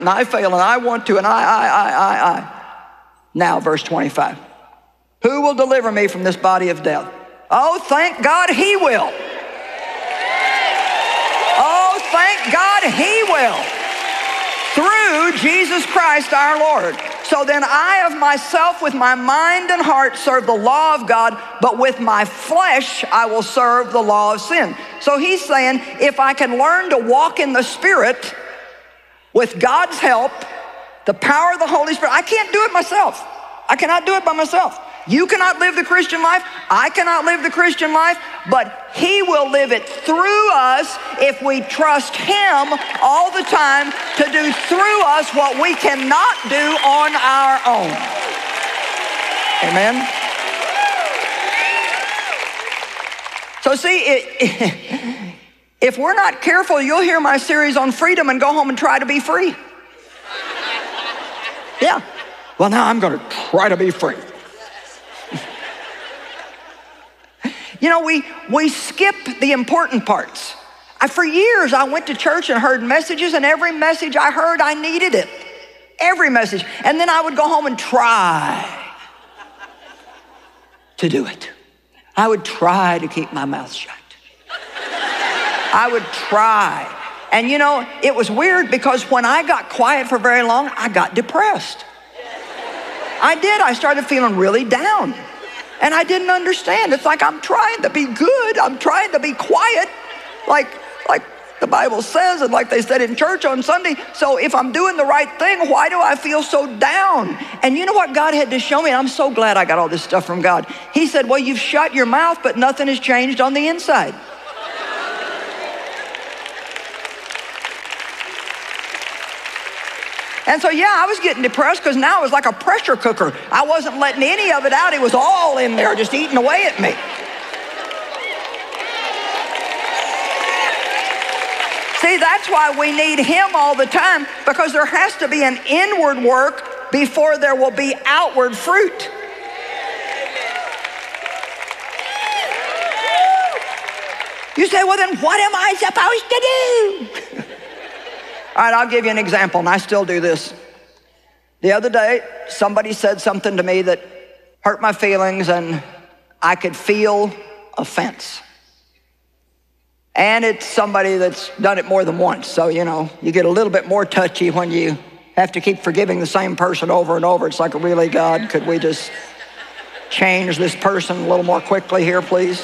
and I fail, and I want to, and I. Now, verse 25. Who will deliver me from this body of death? Oh, thank God he will. Oh, thank God he will. Through Jesus Christ our Lord. So then I of myself with my mind and heart serve the law of God, but with my flesh I will serve the law of sin. So he's saying, if I can learn to walk in the Spirit with God's help, the power of the Holy Spirit, I can't do it myself. I cannot do it by myself. You cannot live the Christian life. I cannot live the Christian life, but he will live it through us if we trust him all the time to do through us what we cannot do on our own. Amen. So see, if we're not careful, you'll hear my series on freedom and go home and try to be free. Yeah. Well, now I'm going to try to be free. You know, we skip the important parts. For years, I went to church and heard messages, and every message I heard, I needed it. Every message. And then I would go home and try to do it. I would try to keep my mouth shut. I would try. And you know, it was weird because when I got quiet for very long, I got depressed. I did. I started feeling really down. And I didn't understand. It's like I'm trying to be good. I'm trying to be quiet, like the Bible says, and like they said in church on Sunday. So if I'm doing the right thing, why do I feel so down? And you know what God had to show me? And I'm so glad I got all this stuff from God. He said, well, you've shut your mouth, but nothing has changed on the inside. And so, yeah, I was getting depressed because now it was like a pressure cooker. I wasn't letting any of it out. It was all in there, just eating away at me. See, that's why we need him all the time, because there has to be an inward work before there will be outward fruit. You say, well, then what am I supposed to do? All right, I'll give you an example, and I still do this. The other day, somebody said something to me that hurt my feelings, and I could feel offense. And it's somebody that's done it more than once, so, you know, you get a little bit more touchy when you have to keep forgiving the same person over and over. It's like, really, God, could we just change this person a little more quickly here, please?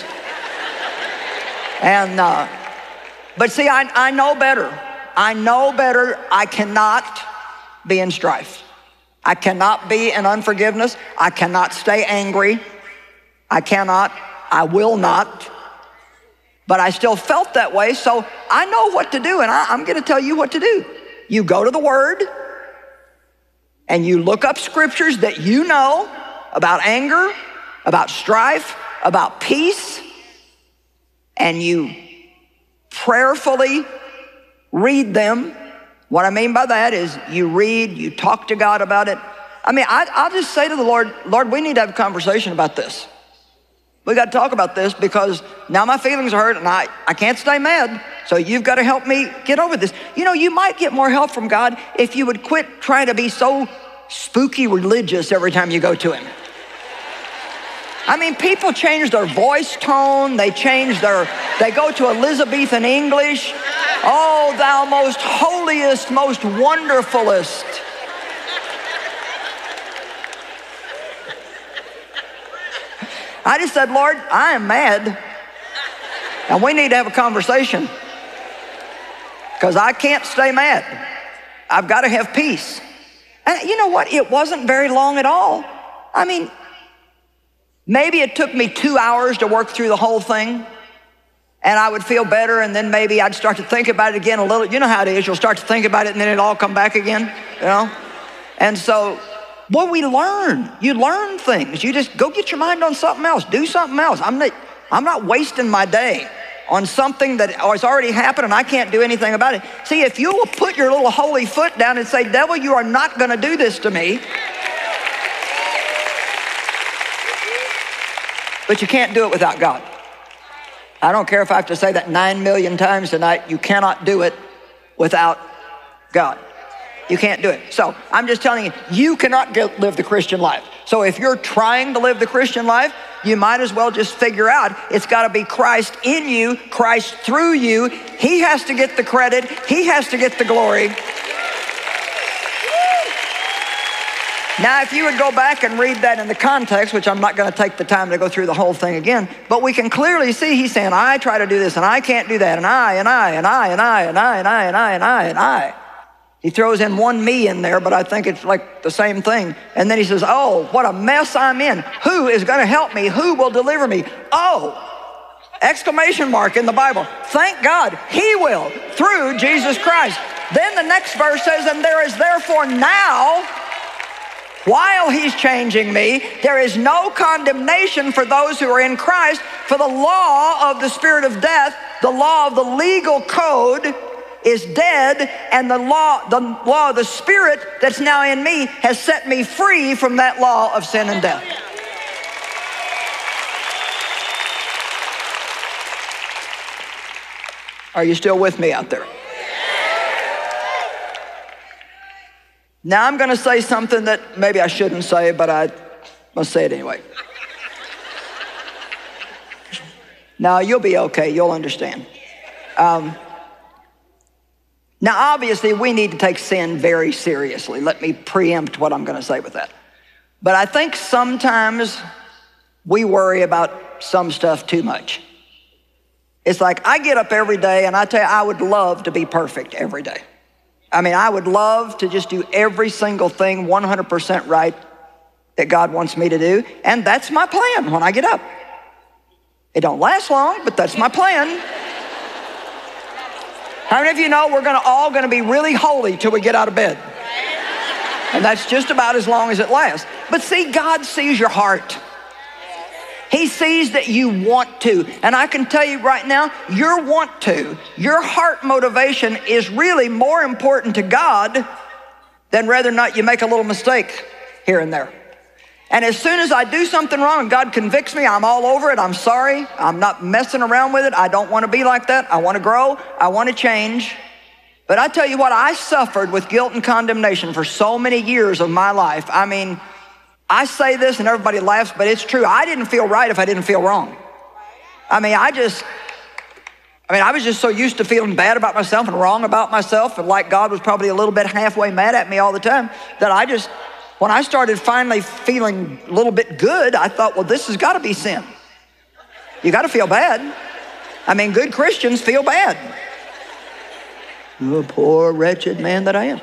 And, but see, I know better. I know better. I cannot be in strife. I cannot be in unforgiveness. I cannot stay angry. I cannot. I will not. But I still felt that way, so I know what to do, and I'm going to tell you what to do. You go to the Word, and you look up scriptures that you know about anger, about strife, about peace, and you prayerfully read them. What I mean by that is you read, you talk to God about it. I mean, I'll just say to the Lord, Lord, we need to have a conversation about this. We got to talk about this because now my feelings are hurt and I can't stay mad. So you've got to help me get over this. You know, you might get more help from God if you would quit trying to be so spooky religious every time you go to him. I mean, people change their voice tone. They go to Elizabethan English. Oh, thou most holiest, most wonderfulest. I just said, Lord, I am mad. And we need to have a conversation. Because I can't stay mad. I've got to have peace. And you know what? It wasn't very long at all. I mean, maybe it took me 2 hours to work through the whole thing. And I would feel better, and then maybe I'd start to think about it again a little. You know how it is. You'll start to think about it, and then it'll all come back again, you know? And so, boy, we learn. You learn things. You just go get your mind on something else. Do something else. I'm not wasting my day on something that has already happened, and I can't do anything about it. See, if you will put your little holy foot down and say, devil, you are not going to do this to me. But you can't do it without God. I don't care if I have to say that 9 million times tonight. You cannot do it without God. You can't do it. So I'm just telling you, you cannot live the Christian life. So if you're trying to live the Christian life, you might as well just figure out it's got to be Christ in you, Christ through you. He has to get the credit. He has to get the glory. Now, if you would go back and read that in the context, which I'm not going to take the time to go through the whole thing again, but we can clearly see he's saying, I try to do this, and I can't do that, and I. He throws in one me in there, but I think it's like the same thing. And then he says, oh, what a mess I'm in. Who is going to help me? Who will deliver me? Oh, exclamation mark in the Bible. Thank God he will through Jesus Christ. Then the next verse says, and there is therefore now, while he's changing me, there is no condemnation for those who are in Christ, for the law of the spirit of death, the law of the legal code is dead, and the law of the spirit that's now in me has set me free from that law of sin and death. Are you still with me out there? Now I'm going to say something that maybe I shouldn't say, but I must say it anyway. Now you'll be okay. You'll understand. Now obviously we need to take sin very seriously. Let me preempt what I'm going to say with that. But I think sometimes we worry about some stuff too much. It's like I get up every day and I tell you, I would love to be perfect every day. I mean, I would love to just do every single thing 100% right that God wants me to do. And that's my plan when I get up. It don't last long, but that's my plan. How many of you know we're all going to be really holy till we get out of bed? And that's just about as long as it lasts. But see, God sees your heart. He sees that you want to. And I can tell you right now, your want to, your heart motivation is really more important to God than whether or not you make a little mistake here and there. And as soon as I do something wrong and God convicts me, I'm all over it. I'm sorry. I'm not messing around with it. I don't want to be like that. I want to grow. I want to change. But I tell you what, I suffered with guilt and condemnation for so many years of my life. I mean, I say this and everybody laughs, but it's true. I didn't feel right if I didn't feel wrong. I was just so used to feeling bad about myself and wrong about myself, and like God was probably a little bit halfway mad at me all the time, that when I started finally feeling a little bit good, I thought, well, this has got to be sin. You got to feel bad. I mean, good Christians feel bad. You poor wretched man that I am.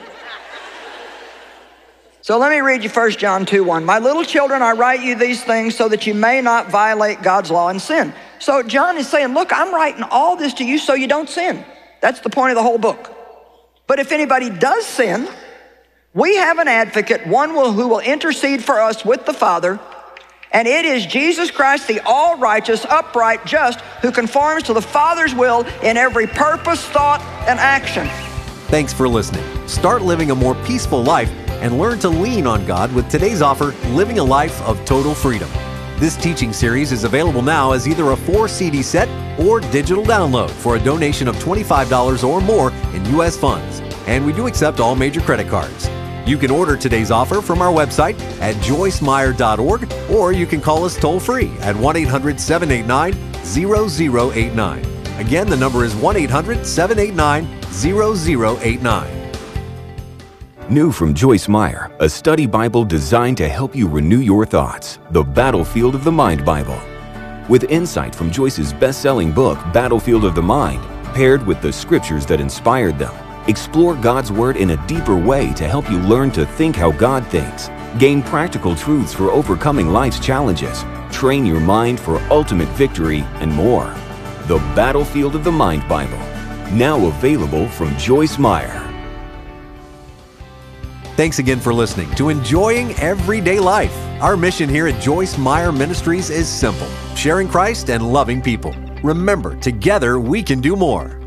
So let me read you 1 John 2:1. My little children, I write you these things so that you may not violate God's law and sin. So John is saying, look, I'm writing all this to you so you don't sin. That's the point of the whole book. But if anybody does sin, we have an advocate, one who will intercede for us with the Father, and it is Jesus Christ, the all-righteous, upright, just, who conforms to the Father's will in every purpose, thought, and action. Thanks for listening. Start living a more peaceful life and learn to lean on God with today's offer, Living a Life of Total Freedom. This teaching series is available now as either a 4-CD set or digital download for a donation of $25 or more in U.S. funds. And we do accept all major credit cards. You can order today's offer from our website at joycemeyer.org, or you can call us toll-free at 1-800-789-0089. Again, the number is 1-800-789-0089. New from Joyce Meyer, a study Bible designed to help you renew your thoughts, the Battlefield of the Mind Bible. With insight from Joyce's best-selling book, Battlefield of the Mind, paired with the scriptures that inspired them, explore God's Word in a deeper way to help you learn to think how God thinks, gain practical truths for overcoming life's challenges, train your mind for ultimate victory, and more. The Battlefield of the Mind Bible, now available from Joyce Meyer. Thanks again for listening to Enjoying Everyday Life. Our mission here at Joyce Meyer Ministries is simple: sharing Christ and loving people. Remember, together we can do more.